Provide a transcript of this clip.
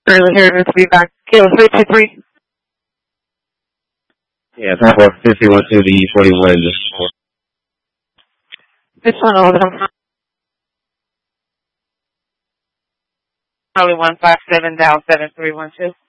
Early here to be back. Kilo 323. Yeah, Papa 51 to the E41. This one over there. Probably 157 down 7312.